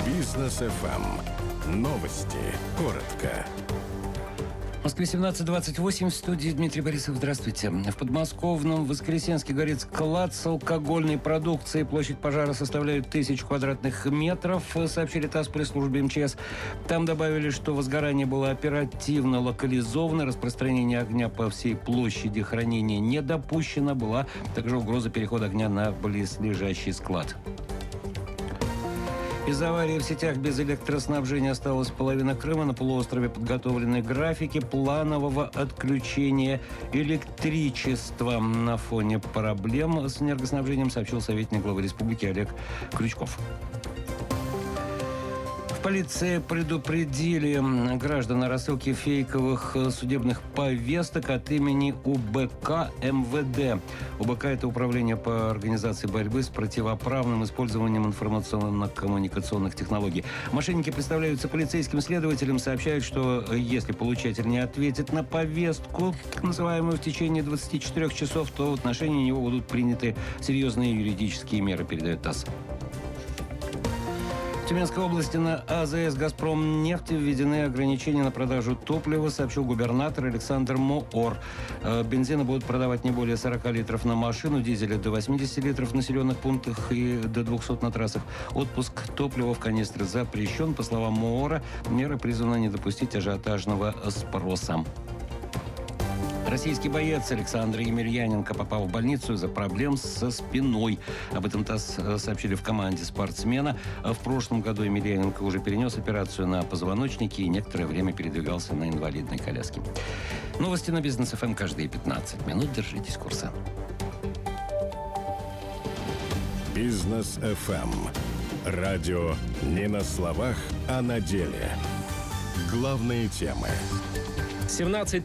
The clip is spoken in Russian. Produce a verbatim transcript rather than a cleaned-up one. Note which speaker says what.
Speaker 1: Бизнес эф эм. Новости. Коротко.
Speaker 2: В Москве семнадцать двадцать восемь, в студии Дмитрий Борисов. Здравствуйте. В подмосковном Воскресенске горит склад с алкогольной продукцией. Площадь пожара составляет тысячу квадратных метров, сообщили ТАСС пресс-службе эм че эс. Там добавили, что возгорание было оперативно локализовано, распространение огня по всей площади хранения не допущено. Была также угроза перехода огня на близлежащий склад. Из-за аварии в сетях без электроснабжения осталась половина Крыма. На полуострове подготовлены графики планового отключения электричества. На фоне проблем с энергоснабжением сообщил советник главы республики Олег Крючков. В полиции предупредили граждан о рассылке фейковых судебных повесток от имени у бэ ка эм вэ дэ. у бэ ка – это Управление по организации борьбы с противоправным использованием информационно-коммуникационных технологий. Мошенники представляются полицейским следователям, сообщают, что если получатель не ответит на повестку, так называемую, в течение двадцати четырёх часов, то в отношении него будут приняты серьезные юридические меры, передает ТАСС. В Тюменской области на а зэ эс «Газпромнефть» введены ограничения на продажу топлива, сообщил губернатор Александр Моор. Бензина будут продавать не более сорока литров на машину, дизеля до восьмидесяти литров в населенных пунктах и до двухсот на трассах. Отпуск топлива в канистры запрещен. По словам Моора, мера призвана не допустить ажиотажного спроса. Российский боец Александр Емельяненко попал в больницу из-за проблем со спиной. Об этом ТАСС сообщили в команде спортсмена. В прошлом году Емельяненко уже перенес операцию на позвоночнике и некоторое время передвигался на инвалидной коляске. Новости на Бизнес эф эм каждые пятнадцать минут. Держитесь курса.
Speaker 1: Бизнес эф эм. Радио не на словах, а на деле. Главные темы.
Speaker 3: семнадцать